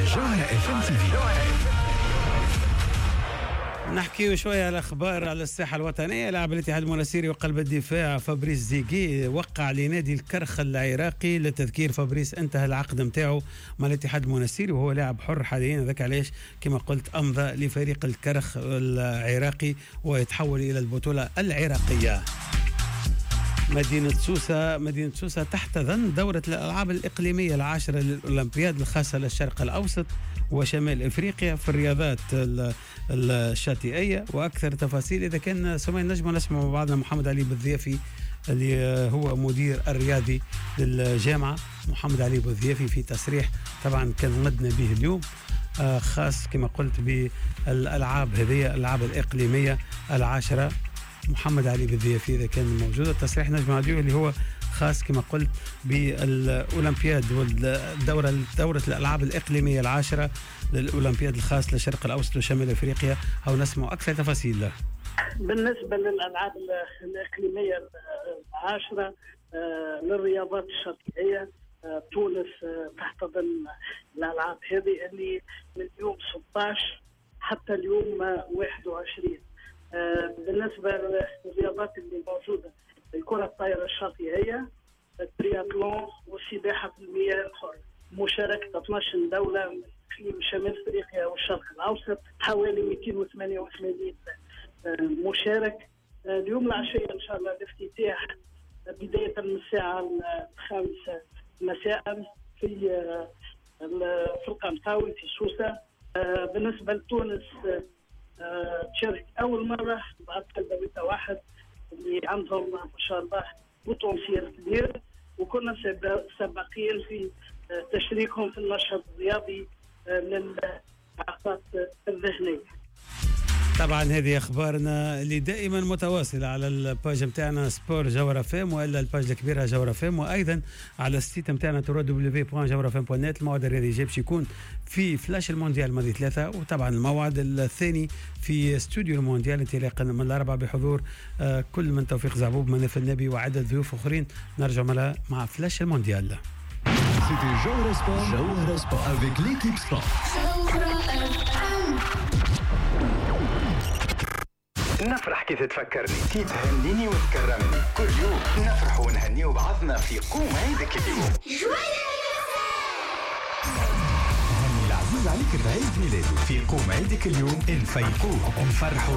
جوهرة اف ام تي في. نحكي شوية على الأخبار على الساحة الوطنية. لاعب الاتحاد المنستيري وقلب الدفاع فابريس زيغي وقع لنادي الكرخ العراقي. للتذكير فابريس انتهى العقد متاعه مع الاتحاد المنستيري وهو لاعب حر حاليا، هذاك علاش كما قلت أمضى لفريق الكرخ العراقي ويتحول إلى البطولة العراقية. مدينة سوسة تحتضن دورة الألعاب الإقليمية العاشرة للأولمبياد الخاصة للشرق الأوسط وشمال إفريقيا في الرياضات الشاطئية. وأكثر تفاصيل إذا كان سمعنا نجم نسمع مع بعضنا محمد علي بالضيافي اللي هو مدير الرياضي للجامعة. محمد علي بالضيافي في تصريح طبعا كان مدنا به اليوم خاص كما قلت بالألعاب هذه الألعاب الإقليمية العاشرة. محمد علي بالضيافي إذا كان موجود التصريح نجم عديو اللي هو خاص كما قلت بالأولمبياد والدورة الألعاب الإقليمية العاشرة للأولمبياد الخاص للشرق الأوسط وشمال أفريقيا. أو نسمع أكثر تفاصيل له. بالنسبة للألعاب الإقليمية العاشرة للرياضات الشاطئية، تونس تحتضن الألعاب هذه اللي من اليوم 16 حتى اليوم 21. بالنسبة للرياضات اللي موجودة الكرة الطائرة الشاطئية، الترياتلون والسباحة في المياه الحرة. مشاركة 12 دولة من إقليم شمال أفريقيا والشرق الأوسط، حوالي 288 مشارك. اليوم العشية إن شاء الله الافتتاح بداية من الساعة 5 مساء في القنطاوي في سوسة. بالنسبة لتونس تشارك أول مرة بعد قلبة واحد اللي عندهم ما شاء الله بوتنسيال كبير، وكنا سابقين في تشريكهم في النشاط الرياضي للإعاقات الذهنية. طبعا هذه اخبارنا اللي دائما متواصله على الباج نتاعنا سبور جوهرة فام والا الباج الكبيره جوهرة فام، وايضا على السيت نتاعنا www.jawharafm.net. الموعد الرياضي جاي باش يكون في فلاش المونديال ماضي 3، وطبعا الموعد الثاني في استوديو المونديال انطلاقا من الاربعاء بحضور كل من توفيق زعبوب مناف النبي وعدد ضيوف اخرين. نرجع مع فلاش المونديال. C'était Jawhara Sport avec l'équipe Sport. نفرح كيف تفكرني، كي تهنيني وتكرمني، كل يوم نفرح ونهني بعضنا في قوم عيدك اليوم. هني العزيز عليك بعيد ميلادك في قوم عيدك اليوم، نفيقوك ونفرحوا